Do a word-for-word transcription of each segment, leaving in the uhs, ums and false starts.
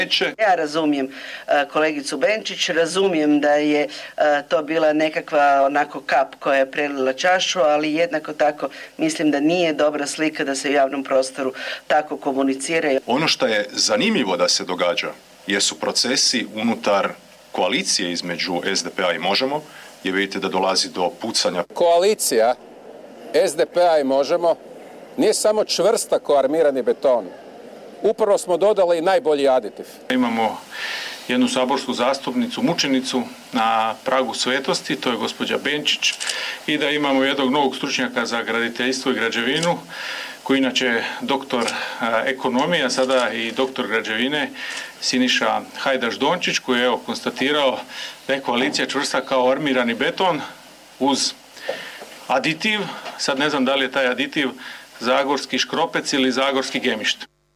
Ja razumijem uh, kolegicu Benčić, razumijem da je uh, to bila nekakva onako kap koja je prelila čašu, ali jednako tako mislim da nije dobra slika da se u javnom prostoru tako komunicira. Ono što je zanimljivo da se događa jesu procesi unutar koalicije između es de pe a i Možemo, jer vidite da dolazi do pucanja. Koalicija es de pe a i Možemo nije samo čvrsta ko armirani beton. Upravo smo dodali i najbolji aditiv. Imamo jednu saborsku zastupnicu, mučenicu na pragu svetosti, to je gospođa Benčić, i da imamo jednog novog stručnjaka za graditeljstvo i građevinu, koji inače doktor ekonomije, a sada i doktor građevine, Siniša Hajdaš-Dončić, koji je evo konstatirao da je koalicija čvrsta kao armirani beton uz aditiv. Sad ne znam da li je taj aditiv zagorski škropec ili zagorski gemišt.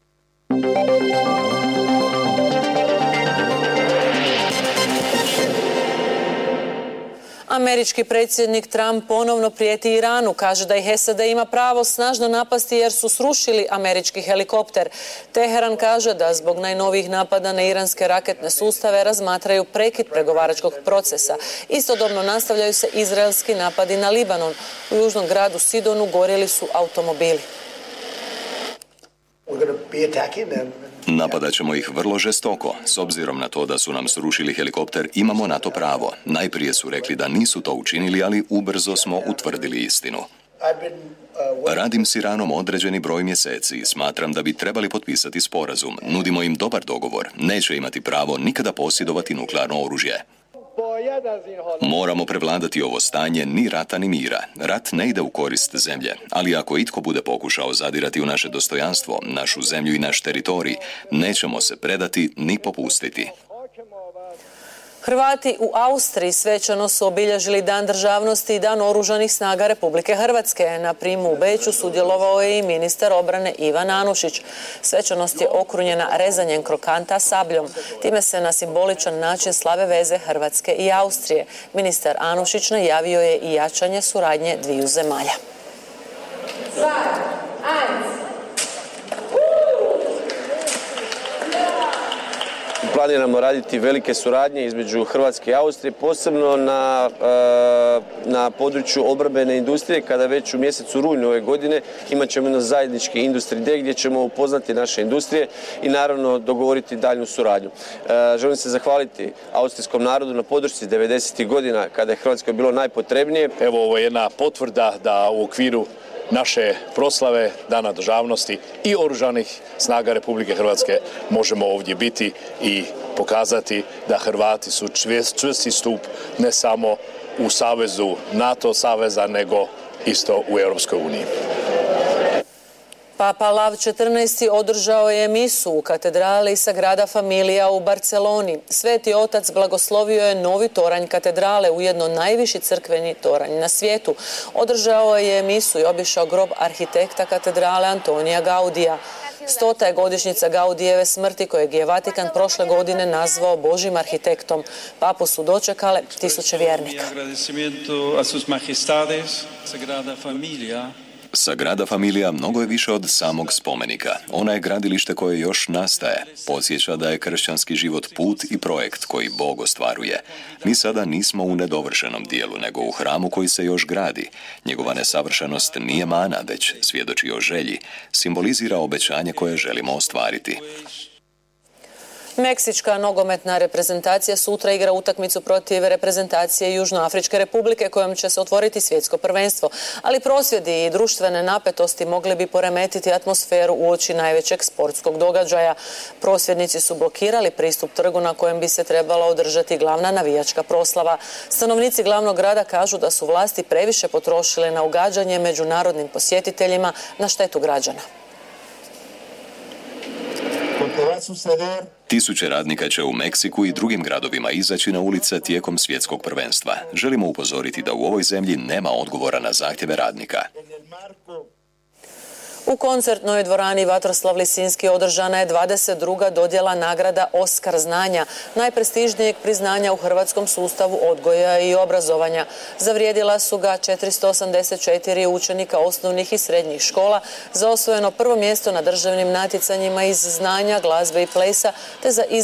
Američki predsjednik Trump ponovno prijeti Iranu, kaže da ih es a de ima pravo snažno napasti jer su srušili američki helikopter. Teheran kaže da zbog najnovijih napada na iranske raketne sustave razmatraju prekid pregovaračkog procesa. Istodobno nastavljaju se izraelski napadi na Libanon. U južnom gradu Sidonu gorjeli su automobili. Napadat ćemo ih vrlo žestoko. S obzirom na to da su nam srušili helikopter, imamo na to pravo. Najprije su rekli da nisu to učinili, ali ubrzo smo utvrdili istinu. Radim s Iranom određeni broj mjeseci i smatram da bi trebali potpisati sporazum. Nudimo im dobar dogovor. Neće imati pravo nikada posjedovati nuklearno oružje. Moramo prevladati ovo stanje, ni rata ni mira. Rat ne ide u korist zemlje, ali ako itko bude pokušao zadirati u naše dostojanstvo, našu zemlju i naš teritorij, nećemo se predati ni popustiti. Hrvati u Austriji svečano su obilježili Dan državnosti i Dan oružanih snaga Republike Hrvatske. Na primu u Beču sudjelovao je i ministar obrane Ivan Anušić. Svečanost je okrunjena rezanjem krokanta sabljom. Time se na simboličan način slave veze Hrvatske i Austrije. Ministar Anušić najavio je i jačanje suradnje dviju zemalja. Planiramo raditi velike suradnje između Hrvatske i Austrije, posebno na, na području obrambene industrije, kada već u mjesecu rujnu ove godine imat ćemo na zajednički Industry Day gdje ćemo upoznati naše industrije i naravno dogovoriti daljnju suradnju. Želim se zahvaliti austrijskom narodu na podršci devedesetih godina kada je Hrvatskoj bilo najpotrebnije. Evo, ovo je jedna potvrda da u okviru naše proslave Dana državnosti i oružanih snaga Republike Hrvatske možemo ovdje biti i pokazati da Hrvati su čvrsti stup ne samo u savezu NATO saveza, nego isto u Europskoj uniji. Papa Lav četrnaesti održao je misu u katedrali Sagrada Familia u Barceloni. Sveti otac blagoslovio je novi toranj katedrale, ujedno najviši crkveni toranj na svijetu. Održao je misu i obišao grob arhitekta katedrale Antonija Gaudija. Stota je godišnjica Gaudijeve smrti kojeg je Vatikan prošle godine nazvao Božjim arhitektom. Papu su dočekale tisuće vjernika. Sagrada Familia mnogo je više od samog spomenika. Ona je gradilište koje još nastaje. Podsjeća da je kršćanski život put i projekt koji Bog ostvaruje. Mi sada nismo u nedovršenom dijelu, nego u hramu koji se još gradi. Njegova nesavršenost nije mana, već svjedoči o želji. Simbolizira obećanje koje želimo ostvariti. Meksička nogometna reprezentacija sutra igra utakmicu protiv reprezentacije Južnoafričke republike kojom će se otvoriti svjetsko prvenstvo. Ali prosvjedi i društvene napetosti mogli bi poremetiti atmosferu uoči najvećeg sportskog događaja. Prosvjednici su blokirali pristup trgu na kojem bi se trebala održati glavna navijačka proslava. Stanovnici glavnog grada kažu da su vlasti previše potrošile na ugađanje međunarodnim posjetiteljima na štetu građana. Tisuće radnika će u Meksiku i drugim gradovima izaći na ulice tijekom svjetskog prvenstva. Želimo upozoriti da u ovoj zemlji nema odgovora na zahtjeve radnika. U koncertnoj dvorani Vatroslav Lisinski održana je dvadeset druga dodjela nagrada Oskar znanja, najprestižnijeg priznanja u hrvatskom sustavu odgoja i obrazovanja. Zavrijedila su ga četiristo osamdeset četiri učenika osnovnih i srednjih škola za osvojeno prvo mjesto na državnim natjecanjima iz znanja, glazbe i plesa te za